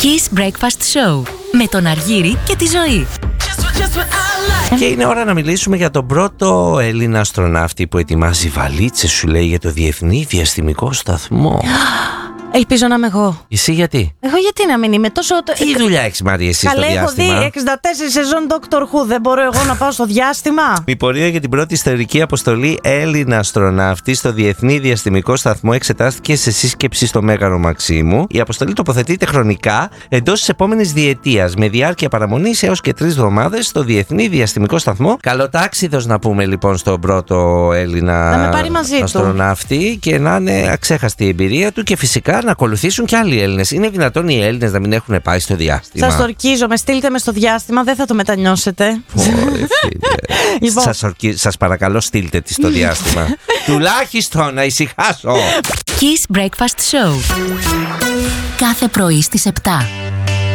Kiss Breakfast Show με τον Αργύρη και τη Ζωή. Και είναι ώρα να μιλήσουμε για τον πρώτο Έλληνα αστροναύτη που ετοιμάζει βαλίτσες, σου λέει, για το Διεθνή Διαστημικό Σταθμό. Ελπίζω να είμαι εγώ. Εσύ γιατί? Εγώ γιατί να μην είμαι τόσο. Τι δουλειά έχεις, Μαρία, εσύ στο διάστημα? Καλέ, έχω δει 64 σεζόν Doctor Who. Δεν μπορώ εγώ να πάω στο διάστημα. Η πορεία για την πρώτη ιστορική αποστολή Έλληνα αστροναύτη στο Διεθνή Διαστημικό Σταθμό εξετάστηκε σε σύσκεψη στο Μέγαρο Μαξίμου. Η αποστολή τοποθετείται χρονικά εντός της επόμενης διετίας, με διάρκεια παραμονής έως και 3 εβδομάδες στο Διεθνή Διαστημικό Σταθμό. Καλοτάξιδος, να πούμε λοιπόν, στον πρώτο Έλληνα αστροναύτη και να είναι αξέχαστη η εμπειρία του και φυσικά να ακολουθήσουν και άλλοι Έλληνες. Είναι δυνατόν οι Έλληνες να μην έχουν πάει στο διάστημα? Σας το ορκίζομαι, στείλτε με στο διάστημα, δεν θα το μετανιώσετε. Λοιπόν. Σας παρακαλώ, στείλτε τη στο διάστημα. Τουλάχιστον να ησυχάσω. Kiss Breakfast Show κάθε πρωί στις 7.